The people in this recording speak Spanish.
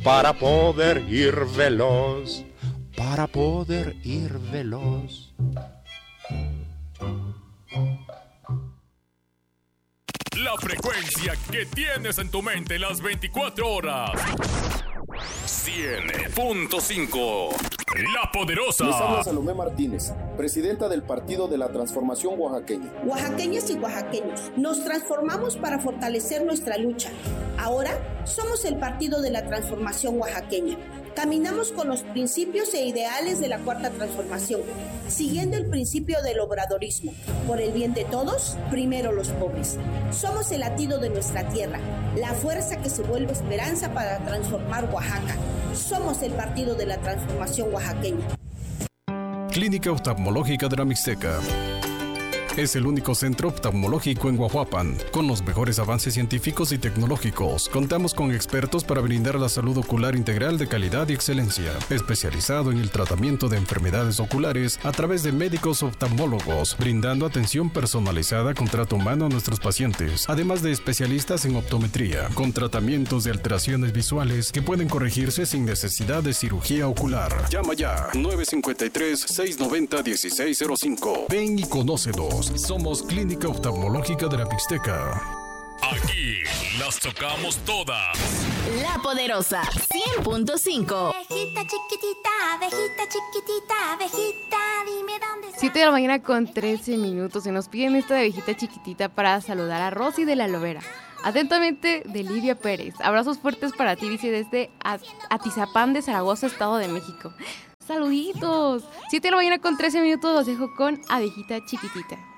para poder ir veloz, para poder ir veloz. La frecuencia que tienes en tu mente las 24 horas. 100.5. La Poderosa. Les habla Salomé Martínez, presidenta del Partido de la Transformación Oaxaqueña. Oaxaqueñas y oaxaqueños, nos transformamos para fortalecer nuestra lucha. Ahora somos el Partido de la Transformación Oaxaqueña. Caminamos con los principios e ideales de la Cuarta Transformación, siguiendo el principio del obradorismo. Por el bien de todos, primero los pobres. Somos el latido de nuestra tierra, la fuerza que se vuelve esperanza para transformar Oaxaca. Somos el Partido de la Transformación Oaxaqueña. Clínica Oftalmológica de la Mixteca. Es el único centro oftalmológico en Guajuapan, con los mejores avances científicos y tecnológicos. Contamos con expertos para brindar la salud ocular integral de calidad y excelencia, especializado en el tratamiento de enfermedades oculares a través de médicos oftalmólogos, brindando atención personalizada con trato humano a nuestros pacientes, además de especialistas en optometría, con tratamientos de alteraciones visuales que pueden corregirse sin necesidad de cirugía ocular. Llama ya, 953-690-1605. Ven y conócenos. Somos Clínica Oftalmológica de la Mixteca. Aquí las tocamos todas. La Poderosa 100.5. Abejita chiquitita, abejita, dime dónde está. 7 de la mañana con 13 minutos. Se nos piden esta de abejita chiquitita para saludar a Rosy de la Lobera. Atentamente, de Lidia Pérez. Abrazos fuertes para ti, dice desde Atizapán de Zaragoza, Estado de México. Saluditos. 7 de la mañana con 13 minutos, los dejo con abejita chiquitita.